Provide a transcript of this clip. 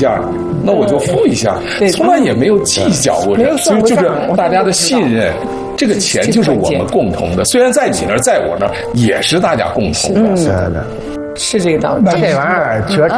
下，那我就付一下，从来也没有计较过这，所以就是大家的信任。这个钱就是我们共同的，虽然在你那儿，在我那儿也是大家共同的。 是的， 是这个道理。 那这玩意儿确实。